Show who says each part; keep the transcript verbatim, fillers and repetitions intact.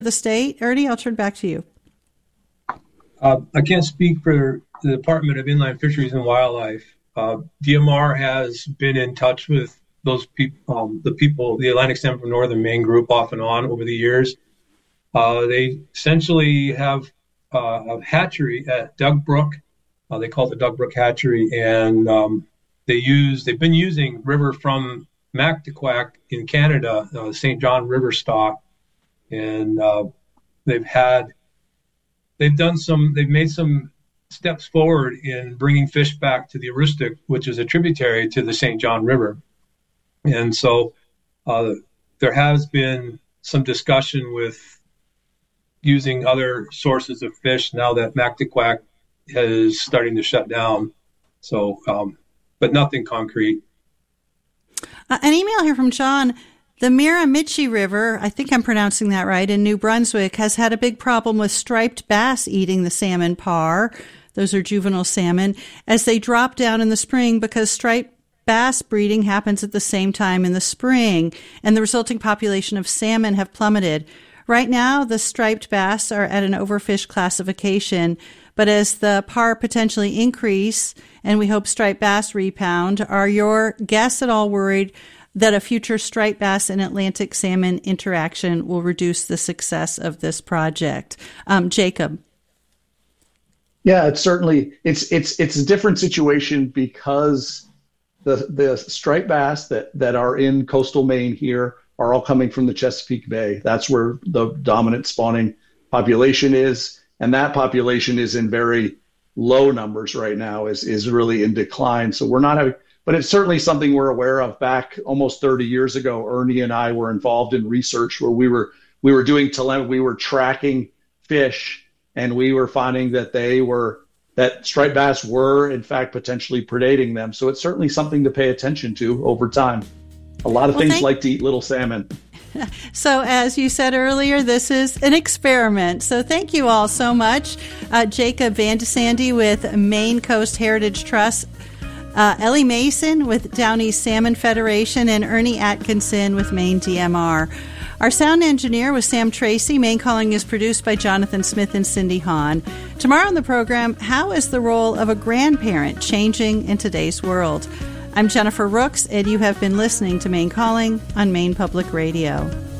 Speaker 1: the state. Ernie, I'll turn back to you.
Speaker 2: Uh, I can't speak for the Department of Inland Fisheries and Wildlife. Uh, D M R has been in touch with those people, um, the people, the Atlantic Salmon from Northern Maine group off and on over the years. Uh, they essentially have uh, a hatchery at Doug Brook. Uh, they call it the Doug Brook Hatchery, and um, they use, they've been using river from Mactaquac in Canada, uh, Saint John River stock, and uh, they've had, they've done some, they've made some steps forward in bringing fish back to the Aroostook, which is a tributary to the Saint John River. And so uh, there has been some discussion with using other sources of fish now that Mactaquac is starting to shut down. So, um, but nothing concrete.
Speaker 1: Uh, an email here from John. The Miramichi River, I think I'm pronouncing that right, in New Brunswick, has had a big problem with striped bass eating the salmon parr. Those are juvenile salmon, as they drop down in the spring because striped bass breeding happens at the same time in the spring, and the resulting population of salmon have plummeted. Right now, the striped bass are at an overfish classification, but as the parr potentially increase, and we hope striped bass rebound, are your guests at all worried that a future striped bass and Atlantic salmon interaction will reduce the success of this project? Um, Jacob.
Speaker 3: Yeah, it's certainly, it's it's it's a different situation because the the striped bass that, that are in coastal Maine here are all coming from the Chesapeake Bay. That's where the dominant spawning population is, and that population is in very low numbers right now, is is really in decline. So we're not having, but it's certainly something we're aware of. Back almost thirty years ago, Ernie and I were involved in research where we were we were doing tele, we were tracking fish, and we were finding that they were that striped bass were in fact potentially predating them. So it's certainly something to pay attention to over time. A lot of well, things like to eat little salmon.
Speaker 1: So as you said earlier, this is an experiment. So thank you all so much. Uh, Jacob Van de Sandy with Maine Coast Heritage Trust, uh, Ellie Mason with Down East Salmon Federation, and Ernie Atkinson with Maine D M R. Our sound engineer was Sam Tracy. Maine Calling is produced by Jonathan Smith and Cindy Hahn. Tomorrow on the program, how is the role of a grandparent changing in today's world? I'm Jennifer Rooks, and you have been listening to Maine Calling on Maine Public Radio.